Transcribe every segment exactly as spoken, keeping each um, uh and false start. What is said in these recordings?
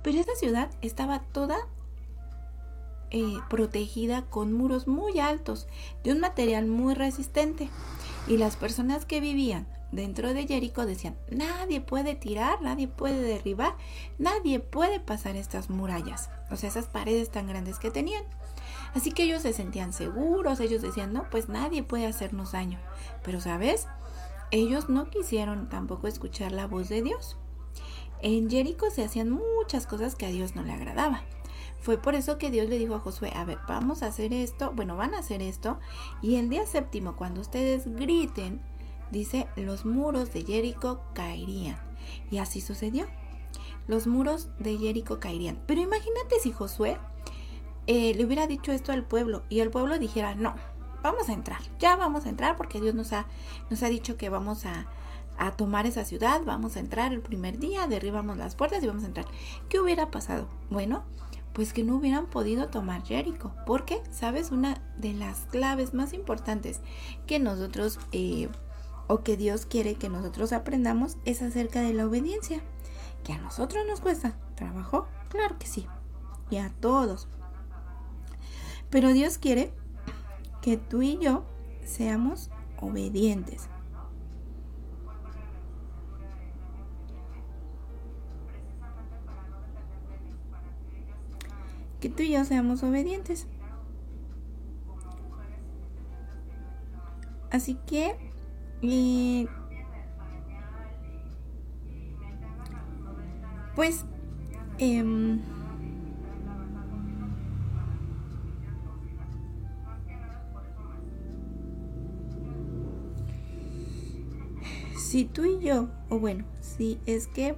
Pero esa ciudad estaba toda eh, protegida con muros muy altos, de un material muy resistente. Y las personas que vivían dentro de Jericó decían, nadie puede tirar, nadie puede derribar, nadie puede pasar estas murallas, o sea, esas paredes tan grandes que tenían. Así que ellos se sentían seguros, ellos decían, no, pues nadie puede hacernos daño. Pero, ¿sabes? Ellos no quisieron tampoco escuchar la voz de Dios. En Jericó se hacían muchas cosas que a Dios no le agradaba. Fue por eso que Dios le dijo a Josué, a ver, vamos a hacer esto, bueno, van a hacer esto, y el día séptimo, cuando ustedes griten, dice, los muros de Jericó caerían. Y así sucedió. Los muros de Jericó caerían. Pero imagínate si Josué eh, le hubiera dicho esto al pueblo, y el pueblo dijera, no, vamos a entrar, ya vamos a entrar, porque Dios nos ha, nos ha dicho que vamos a, a tomar esa ciudad, vamos a entrar el primer día, derribamos las puertas y vamos a entrar. ¿Qué hubiera pasado? Bueno, pues que no hubieran podido tomar Jericó, porque, ¿sabes? Una de las claves más importantes que nosotros, eh, o que Dios quiere que nosotros aprendamos, es acerca de la obediencia, que a nosotros nos cuesta trabajo, claro que sí, y a todos. Pero Dios quiere que tú y yo seamos obedientes. Que tú y yo seamos obedientes. Así que eh, pues eh, si tú y yo, o bueno, si es que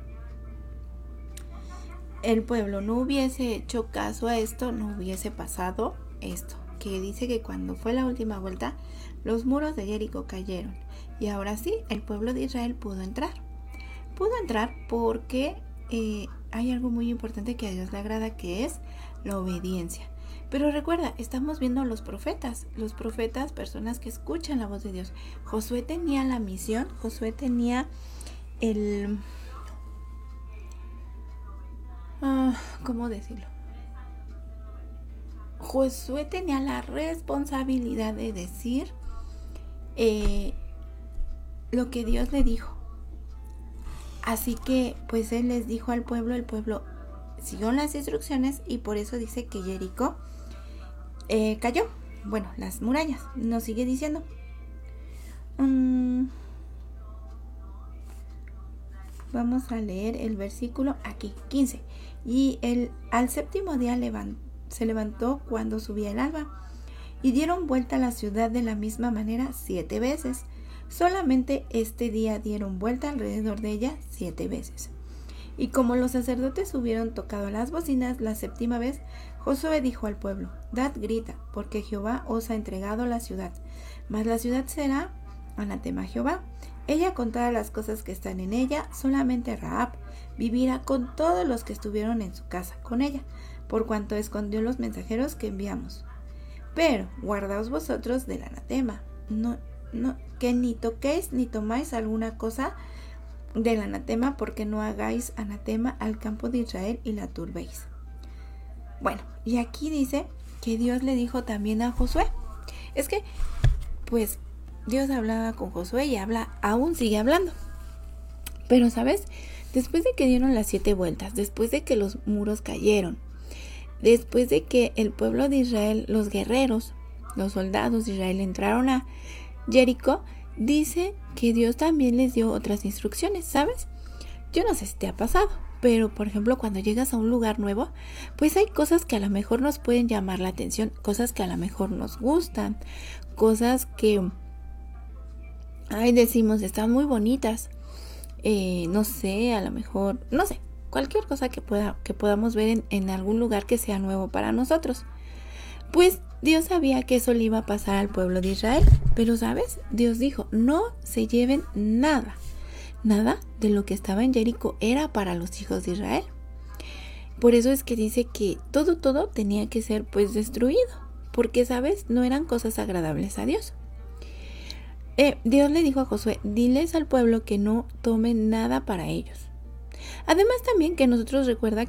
el pueblo no hubiese hecho caso a esto, no hubiese pasado esto, que dice que cuando fue la última vuelta, los muros de Jericó cayeron. Y ahora sí, el pueblo de Israel pudo entrar. Pudo entrar porque eh, hay algo muy importante que a Dios le agrada, que es la obediencia. Pero recuerda, estamos viendo a los profetas, los profetas, personas que escuchan la voz de Dios. Josué tenía la misión, Josué tenía el... Uh, ¿Cómo decirlo? Josué tenía la responsabilidad de decir eh, lo que Dios le dijo. Así que pues él les dijo al pueblo, el pueblo siguió las instrucciones y por eso dice que Jericó eh, cayó. Bueno, las murallas, nos sigue diciendo. Um, vamos a leer el versículo aquí, quince. Y el, al séptimo día levant, se levantó cuando subía el alba y dieron vuelta a la ciudad de la misma manera siete veces. Solamente este día dieron vuelta alrededor de ella siete veces. Y como los sacerdotes hubieron tocado las bocinas la séptima vez, Josué dijo al pueblo, dad grita, porque Jehová os ha entregado la ciudad. Mas la ciudad será anatema a Jehová. Ella con todas las cosas que están en ella, solamente Rahab vivirá con todos los que estuvieron en su casa con ella, por cuanto escondió los mensajeros que enviamos. Pero guardaos vosotros del anatema, no, no, que ni toquéis ni tomáis alguna cosa del anatema, porque no hagáis anatema al campo de Israel y la turbéis. Bueno, y aquí dice que Dios le dijo también a Josué. Es que, pues, Dios hablaba con Josué y habla, aún sigue hablando. Pero, ¿sabes? Después de que dieron las siete vueltas, después de que los muros cayeron, después de que el pueblo de Israel, los guerreros, los soldados de Israel entraron a Jericó, dice que Dios también les dio otras instrucciones, ¿sabes? Yo no sé si te ha pasado, pero por ejemplo cuando llegas a un lugar nuevo, pues hay cosas que a lo mejor nos pueden llamar la atención, cosas que a lo mejor nos gustan, cosas que, ay, decimos, están muy bonitas, eh, no sé, a lo mejor, no sé, cualquier cosa que, pueda, que podamos ver en, en algún lugar que sea nuevo para nosotros. Pues Dios sabía que eso le iba a pasar al pueblo de Israel, pero ¿sabes? Dios dijo, no se lleven nada, nada de lo que estaba en Jericó era para los hijos de Israel. Por eso es que dice que todo, todo tenía que ser pues destruido, porque, ¿sabes? No eran cosas agradables a Dios. Eh, Dios le dijo a Josué, diles al pueblo que no tomen nada para ellos. Además también que nosotros recuerda